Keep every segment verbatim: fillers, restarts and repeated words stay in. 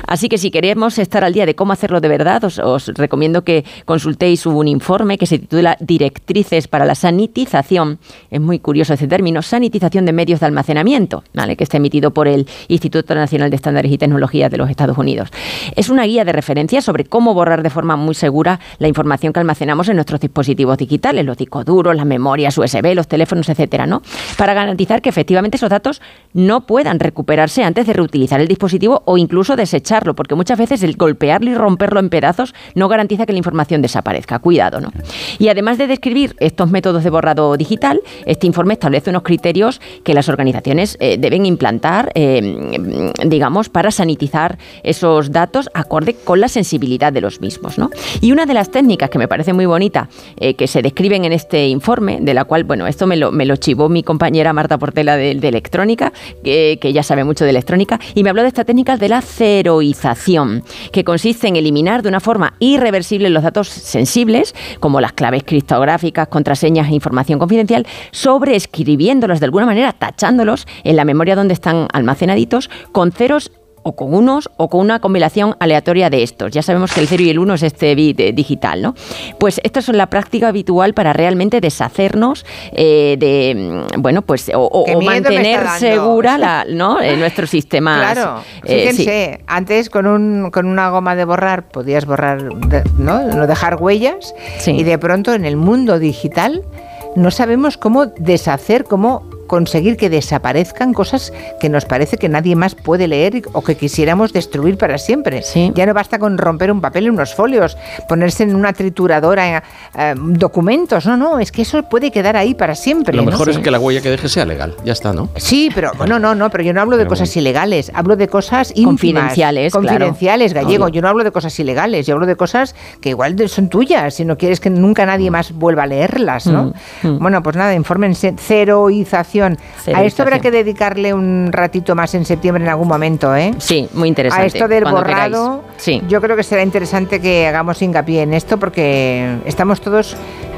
Así que si queremos estar al día de cómo hacerlo de verdad, os, os recomiendo que consultéis un informe que se titula Directrices para la sanitización. Es muy curioso ese término, sanitización de medios de almacenamiento, ¿vale? Que está emitido por el Instituto Nacional de Estándares y Tecnologías de los Estados Unidos. Es una guía de referencia sobre cómo borrar de forma muy segura la información que almacenamos en nuestros dispositivos digitales, los discos duros, las memorias U S B, los teléfonos, etcétera, ¿no? Para garantizar que efectivamente esos datos no puedan recuperarse antes de reutilizar el dispositivo o incluso desecharlo, porque muchas veces el golpearlo y romperlo en pedazos no garantiza que la información desaparezca. Cuidado, ¿no? Y además de describir estos métodos de borrado digital, este informe establece unos criterios que las organizaciones eh, deben implantar, eh, digamos, para sanitizar esos datos acorde con la sensibilidad de los mismos, ¿no? Y una de las técnicas que me parece muy bonita, eh, que se describen en este informe, de la cual, bueno, esto me lo, me lo chivó mi compañera Marta Portela de, de electrónica, que, que ella sabe mucho de electrónica, y me habló de esta técnica de la ceroización, que consiste en eliminar de una forma irreversible los datos sensibles, como las claves criptográficas, contraseñas e información confidencial, sobreescribiéndolos de alguna manera, tachándolos en la memoria donde están almacenaditos, con ceros o con unos o con una combinación aleatoria de estos. Ya sabemos que el cero y el uno es este bit digital, ¿no? Pues esta es la práctica habitual para realmente deshacernos eh, de, bueno, pues, o, o mantener segura la, ¿no? eh, nuestro sistema. Claro, fíjense, eh, sí. Antes con un con una goma de borrar podías borrar, ¿no? No dejar huellas, sí. Y de pronto en el mundo digital no sabemos cómo deshacer, cómo conseguir que desaparezcan cosas que nos parece que nadie más puede leer o que quisiéramos destruir para siempre. Sí. Ya no basta con romper un papel en unos folios, ponerse en una trituradora eh, documentos, no, no, es que eso puede quedar ahí para siempre. Lo mejor ¿no? es Sí. que la huella que deje sea legal, ya está, ¿no? Sí, pero no, no, no, pero yo no hablo de pero cosas bueno. ilegales, hablo de cosas íntimas, confidenciales, confidenciales, claro. Gallego. Yo no hablo de cosas ilegales, yo hablo de cosas que igual son tuyas, si no quieres que nunca nadie más vuelva a leerlas, ¿no? Mm, mm. Bueno, pues nada, infórmense. Ceroización. A esto habrá que dedicarle un ratito más en septiembre en algún momento, ¿eh? Sí, muy interesante. A esto del borrado, sí. Yo creo que será interesante que hagamos hincapié en esto porque estamos todos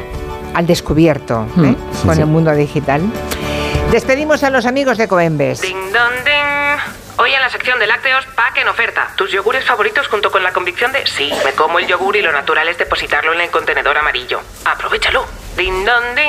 al descubierto, ¿eh? Mm, sí, con sí. el mundo digital. Despedimos a los amigos de Coembes. Ding dong ding. Hoy en la sección de lácteos, pack en oferta. Tus yogures favoritos junto con la convicción de sí, me como el yogur y lo natural es depositarlo en el contenedor amarillo. Aprovéchalo. Ding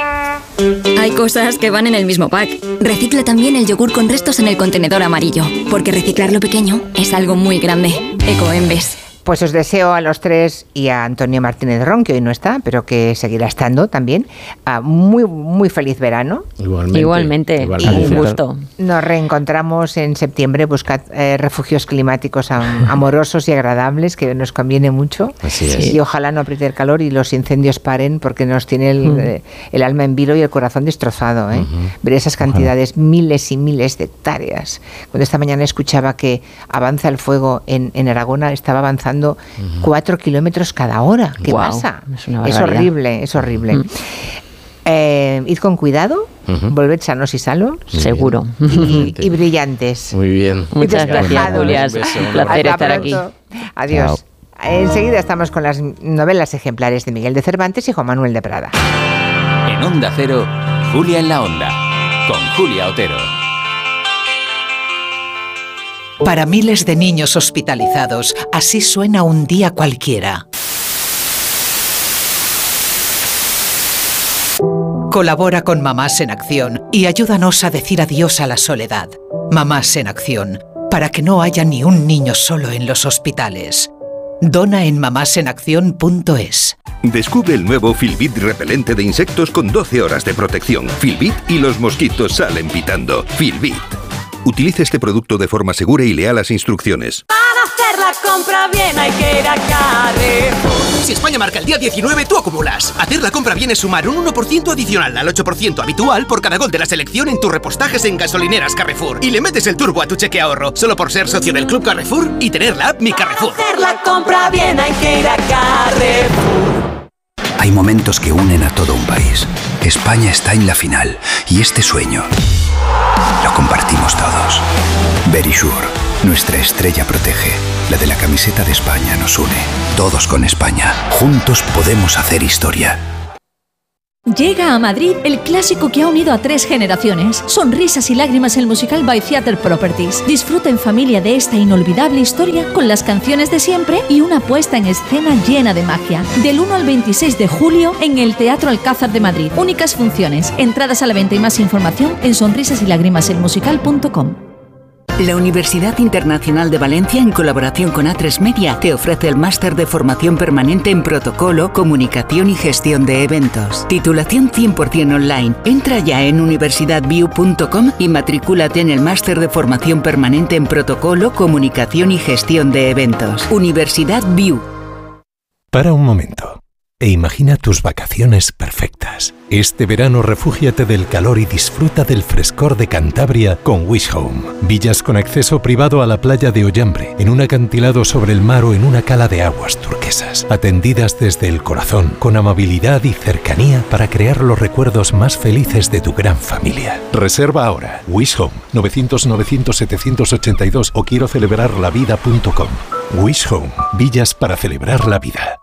dong ding. Hay cosas que van en el mismo pack. Recicla también el yogur con restos en el contenedor amarillo, porque reciclar lo pequeño es algo muy grande. Ecoembes. Pues os deseo a los tres y a Antonio Martínez Ron, que hoy no está, pero que seguirá estando también, uh, muy muy feliz verano. Igualmente. Igualmente, Igualmente. un gusto. Nos reencontramos en septiembre. Buscad eh, refugios climáticos am- amorosos y agradables, que nos conviene mucho. Así es. Y ojalá no apriete el calor y los incendios paren, porque nos tiene el, mm. eh, el alma en vilo y el corazón destrozado. ¿eh? Uh-huh. Ver esas cantidades, ojalá. miles y miles de hectáreas. Cuando esta mañana escuchaba que avanza el fuego en, en Aragón, estaba avanzando Uh-huh. cuatro kilómetros cada hora. ¿Qué wow, pasa? Es, es horrible, es horrible. Uh-huh. Eh, id con cuidado, uh-huh. volved sanos y salos. Muy seguro. Y, y brillantes. Muy bien. Muchas gracias, Julia. Un placer estar aquí. Adiós. Chao. Enseguida estamos con las novelas ejemplares de Miguel de Cervantes y Juan Manuel de Prada. En Onda Cero, Julia en la Onda, con Julia Otero. Para miles de niños hospitalizados, así suena un día cualquiera. Colabora con Mamás en Acción y ayúdanos a decir adiós a la soledad. Mamás en Acción, para que no haya ni un niño solo en los hospitales. Dona en mamás en acción punto es. Descubre el nuevo Filbit repelente de insectos con doce horas de protección. Filbit y los mosquitos salen pitando. Filbit. Utilice este producto de forma segura y lea las instrucciones. Para hacer la compra bien hay que ir a Carrefour. Si España marca el día diecinueve, tú acumulas. Hacer la compra bien es sumar un uno por ciento adicional al ocho por ciento habitual por cada gol de la selección en tus repostajes en gasolineras Carrefour. Y le metes el turbo a tu cheque ahorro, solo por ser socio del Club Carrefour y tener la app Mi Carrefour. Para hacer la compra bien hay que ir a Carrefour. Hay momentos que unen a todo un país. España está en la final y este sueño lo compartimos todos. Verisure, nuestra estrella protege. La de la camiseta de España nos une. Todos con España. Juntos podemos hacer historia. Llega a Madrid el clásico que ha unido a tres generaciones. Sonrisas y lágrimas, el musical by Theatre Properties. Disfruta en familia de esta inolvidable historia con las canciones de siempre y una puesta en escena llena de magia. Del uno al veintiséis de julio en el Teatro Alcázar de Madrid. Únicas funciones. Entradas a la venta y más información en sonrisas y lágrimas el musical punto com. La Universidad Internacional de Valencia, en colaboración con A tres Media, te ofrece el máster de formación permanente en protocolo, comunicación y gestión de eventos. Titulación cien por ciento online. Entra ya en universidad view punto com y matricúlate en el máster de formación permanente en protocolo, comunicación y gestión de eventos. Universidad View. Para un momento e imagina tus vacaciones perfectas. Este verano refúgiate del calor y disfruta del frescor de Cantabria con Wish Home. Villas con acceso privado a la playa de Ollambre, en un acantilado sobre el mar o en una cala de aguas turquesas. Atendidas desde el corazón, con amabilidad y cercanía para crear los recuerdos más felices de tu gran familia. Reserva ahora. Wish Home, novecientos novecientos setecientos ochenta y dos o quiero celebrar la vida punto com. Wish Home, villas para celebrar la vida.